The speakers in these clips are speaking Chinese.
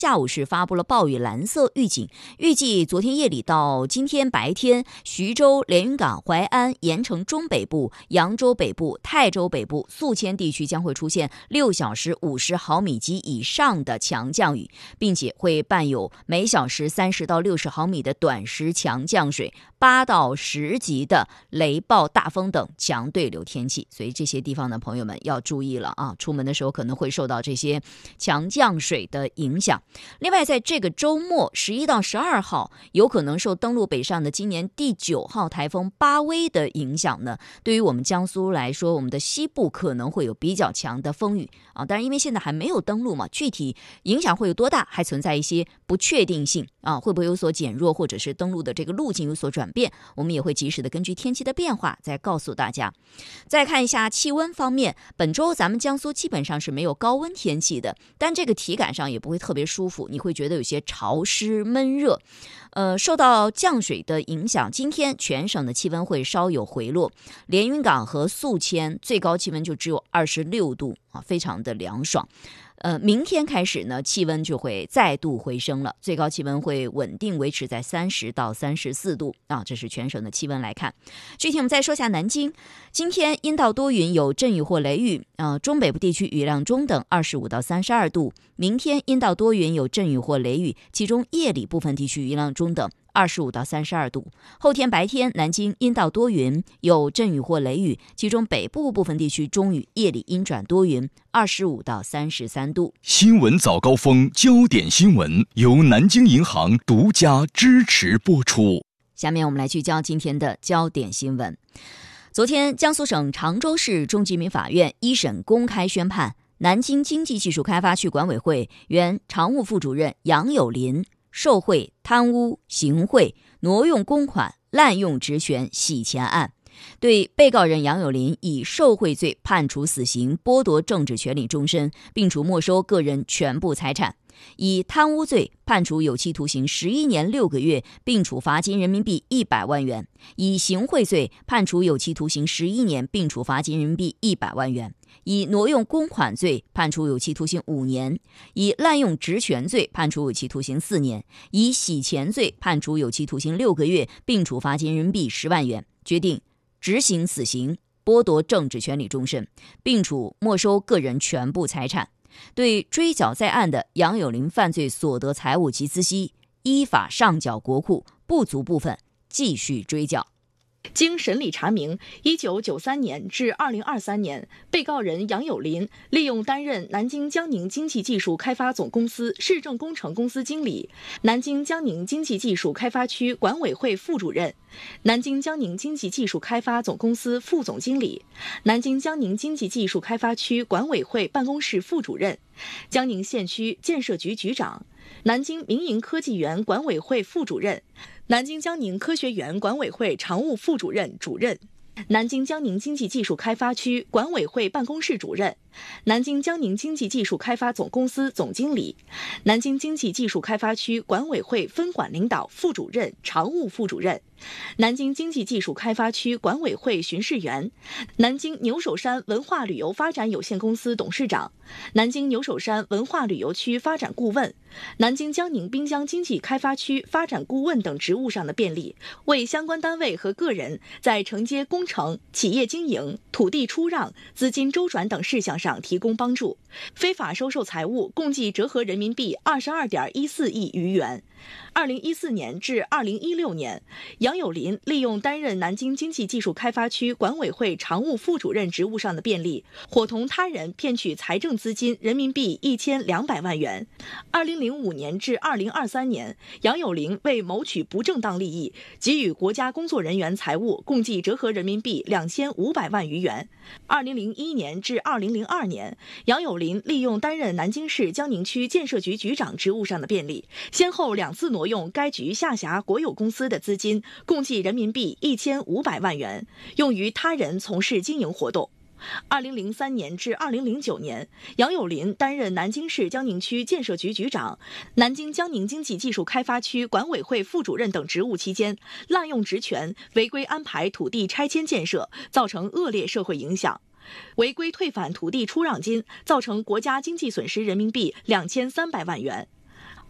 下午是发布了暴雨蓝色预警，预计昨天夜里到今天白天，徐州、连云港、淮安、盐城中北部、扬州北部、泰州北部、宿迁地区将会出现6小时50毫米及以上的强降雨，并且会伴有每小时30到60毫米的短时强降水，8到10级的雷暴、大风等强对流天气。所以这些地方的朋友们要注意了啊，出门的时候可能会受到这些强降水的影响。另外，在这个周末11到12号，有可能受登陆北上的今年第9号台风巴威的影响呢，对于我们江苏来说，我们的西部可能会有比较强的风雨啊。当然，因为现在还没有登陆嘛，具体影响会有多大，还存在一些不确定性啊，会不会有所减弱，或者是登陆的这个路径有所转变，我们也会及时的根据天气的变化再告诉大家。再看一下气温方面，本周咱们江苏基本上是没有高温天气的，但这个体感上也不会特别舒服，你会觉得有些潮湿闷热。受到降水的影响，今天全省的气温会稍有回落，连云港和宿迁最高气温就只有26度啊，非常的凉爽。明天开始呢，气温就会再度回升了，最高气温会稳定维持在30到34度啊，这是全省的气温来看。具体我们再说下南京，今天阴到多云，有阵雨或雷雨中北部地区雨量中等，25到32度。明天阴到多云，有阵雨或雷雨，其中夜里部分地区雨量中等，25到32度。后天白天，南京阴到多云，有阵雨或雷雨，其中北部部分地区中雨，夜里阴转多云，25到33度。 新闻早高峰，焦点新闻由南京银行独家支持播出。 下面我们来聚焦今天的焦点新闻。昨天，江苏省常州市中级人民法院一审公开宣判，南京经济技术开发区管委会原常务副主任杨友林受贿、贪污、行贿、挪用公款、滥用职权、洗钱案，对被告人杨友林以受贿罪判处死刑，剥夺政治权利终身，并处没收个人全部财产；以贪污罪判处有期徒刑11年6个月，并处罚金人民币100万元；以行贿罪判处有期徒刑11年，并处罚金人民币100万元；以挪用公款罪判处有期徒刑5年；以滥用职权罪判处有期徒刑4年；以洗钱罪判处有期徒刑6个月，并处罚金人民币10万元。决定执行死刑，剥夺政治权利终身，并处没收个人全部财产。对追缴在案的杨友林犯罪所得财物及孳息，依法上缴国库，不足部分继续追缴。 经审理查明，1993年至2023年，被告人杨友林利用担任南京江宁经济技术开发总公司市政工程公司经理、南京江宁经济技术开发区管委会副主任、南京江宁经济技术开发总公司副总经理、南京江宁经济技术开发区管委会办公室副主任、江宁县区建设局局长、南京民营科技园管委会副主任、南京江宁科学园管委会常务副主任、主任、南京江宁经济技术开发区管委会办公室主任、南京江宁经济技术开发总公司总经理、南京经济技术开发区管委会分管领导副主任、常务副主任、南京经济技术开发区管委会巡视员、南京牛首山文化旅游发展有限公司董事长、南京牛首山文化旅游区发展顾问、南京江宁滨江经济开发区发展顾问等职务上的便利，为相关单位和个人在承接工程、企业经营、土地出让、资金周转等事项上提供帮助，非法收受财物共计折合人民币22.14亿余元。2014年至2016年，杨友林利用担任南京经济技术开发区管委会常务副主任职务上的便利，伙同他人骗取财政资金人民币1200万元。2005年至2023年，杨友林为谋取不正当利益，给予国家工作人员财物共计折合人民币2500万余元。2001年至2002年，杨友林利用担任南京市江宁区建设局局长职务上的便利，先后2次挪用该局下辖国有公司的资金，共计人民币1500万元，用于他人从事经营活动。2003年至2009年，杨友林担任南京市江宁区建设局局长、南京江宁经济技术开发区管委会副主任等职务期间，滥用职权，违规安排土地拆迁建设，造成恶劣社会影响。违规退返土地出让金，造成国家经济损失人民币2300万元。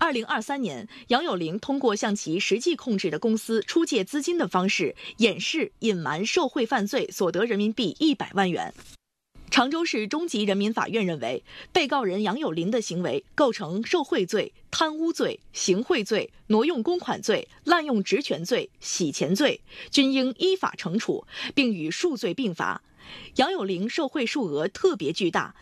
2023年，杨有龄通过向其实际控制的公司出借资金的方式，掩饰、隐瞒受贿犯罪所得人民币100万元。常州市中级人民法院认为，被告人杨有龄的行为构成受贿罪、贪污罪、行贿罪、挪用公款罪、滥用职权罪、洗钱罪，均应依法惩处，并与数罪并罚。杨有龄受贿数额特别巨大，